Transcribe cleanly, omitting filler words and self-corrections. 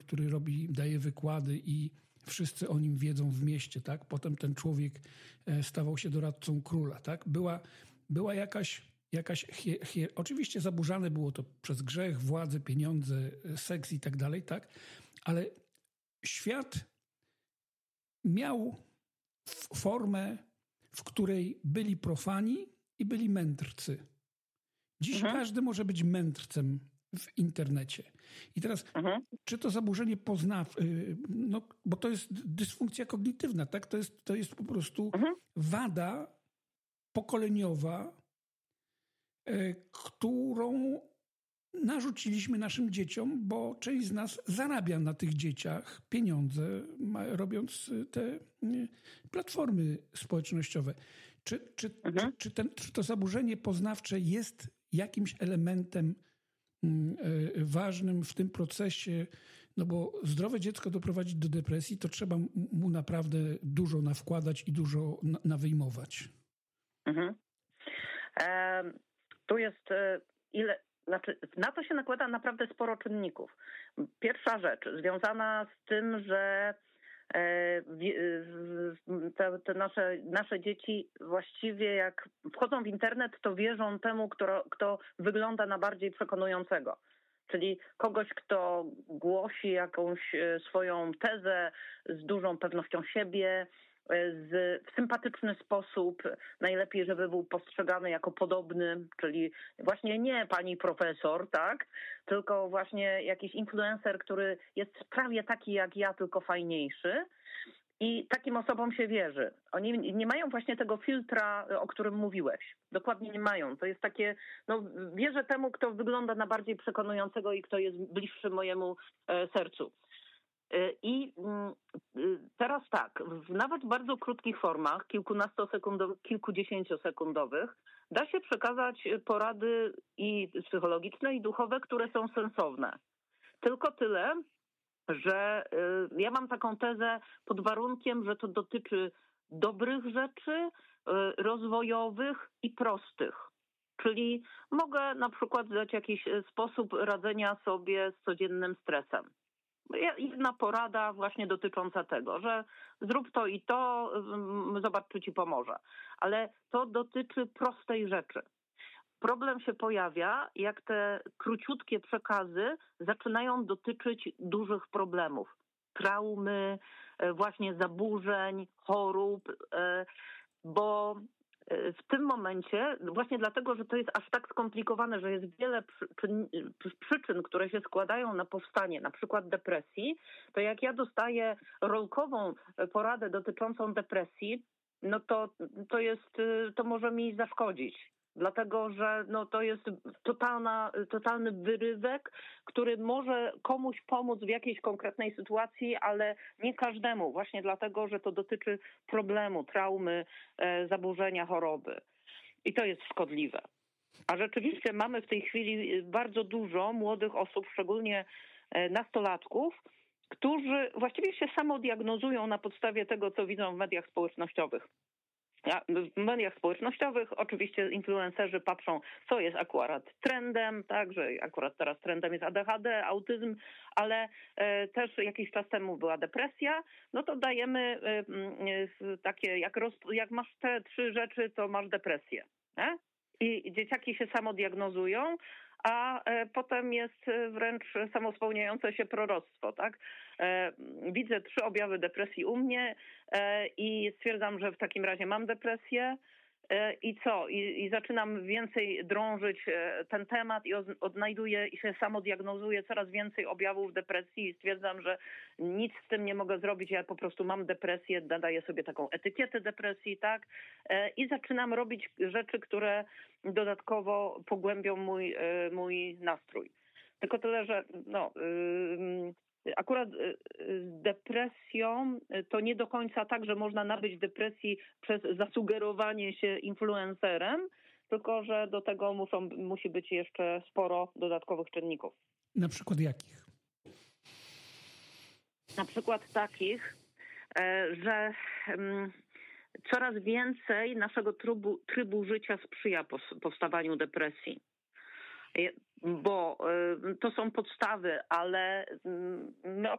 który daje wykłady i wszyscy o nim wiedzą w mieście, tak? Potem ten człowiek stawał się doradcą króla, tak? Była jakaś oczywiście zaburzane było to przez grzech, władzę, pieniądze, seks i tak dalej, tak? Ale świat miał formę, w której byli profani i byli mędrcy. Dziś każdy może być mędrcem w internecie. I teraz, czy to zaburzenie poznawcze, no, bo to jest dysfunkcja kognitywna, tak? To jest po prostu wada pokoleniowa, którą narzuciliśmy naszym dzieciom, bo część z nas zarabia na tych dzieciach pieniądze, robiąc te platformy społecznościowe. Czy to zaburzenie poznawcze jest jakimś elementem ważnym w tym procesie? No bo zdrowe dziecko doprowadzić do depresji, to trzeba mu naprawdę dużo nawkładać i dużo nawyjmować. Tu jest na to się nakłada naprawdę sporo czynników. Pierwsza rzecz związana z tym, że te nasze dzieci właściwie jak wchodzą w internet, to wierzą temu, kto wygląda na bardziej przekonującego. Czyli kogoś, kto głosi jakąś swoją tezę z dużą pewnością siebie, w sympatyczny sposób, najlepiej, żeby był postrzegany jako podobny, czyli właśnie nie pani profesor, tak, tylko właśnie jakiś influencer, który jest prawie taki jak ja, tylko fajniejszy. I takim osobom się wierzy. Oni nie mają właśnie tego filtra, o którym mówiłeś. Dokładnie nie mają. To jest takie, wierzę temu, kto wygląda na bardziej przekonującego i kto jest bliższy mojemu sercu. I teraz tak, w nawet bardzo krótkich formach, kilkunastosekundowych, kilkudziesięciosekundowych, da się przekazać porady i psychologiczne, i duchowe, które są sensowne. Tylko tyle, że ja mam taką tezę pod warunkiem, że to dotyczy dobrych rzeczy, rozwojowych i prostych. Czyli mogę na przykład dać jakiś sposób radzenia sobie z codziennym stresem. Jedna porada właśnie dotycząca tego, że zrób to i to, zobacz, czy ci pomoże. Ale to dotyczy prostej rzeczy. Problem się pojawia, jak te króciutkie przekazy zaczynają dotyczyć dużych problemów. Traumy, właśnie zaburzeń, chorób, bo w tym momencie, właśnie dlatego, że to jest aż tak skomplikowane, że jest wiele przyczyn, które się składają na powstanie, na przykład depresji, to jak ja dostaję rolkową poradę dotyczącą depresji, no to może mi zaszkodzić. Dlatego, że to jest totalny wyrywek, który może komuś pomóc w jakiejś konkretnej sytuacji, ale nie każdemu. Właśnie dlatego, że to dotyczy problemu, traumy, zaburzenia, choroby. I to jest szkodliwe. A rzeczywiście mamy w tej chwili bardzo dużo młodych osób, szczególnie nastolatków, którzy właściwie się samodiagnozują na podstawie tego, co widzą w mediach społecznościowych. W mediach społecznościowych oczywiście influencerzy patrzą, co jest akurat trendem, tak, że akurat teraz trendem jest ADHD, autyzm, ale też jakiś czas temu była depresja, no to dajemy takie, jak masz te 3 rzeczy, to masz depresję. Nie? I dzieciaki się samodiagnozują, a potem jest wręcz samospełniające się proroctwo, tak? Widzę 3 objawy depresji u mnie i stwierdzam, że w takim razie mam depresję i co? I zaczynam więcej drążyć ten temat i odnajduję i się samodiagnozuję coraz więcej objawów depresji i stwierdzam, że nic z tym nie mogę zrobić, ja po prostu mam depresję, nadaję sobie taką etykietę depresji, tak? I zaczynam robić rzeczy, które dodatkowo pogłębią mój nastrój. Tylko tyle, że akurat z depresją to nie do końca tak, że można nabyć depresji przez zasugerowanie się influencerem, tylko że do tego musi być jeszcze sporo dodatkowych czynników. Na przykład jakich? Na przykład takich, że coraz więcej naszego trybu życia sprzyja powstawaniu depresji. Bo to są podstawy, ale my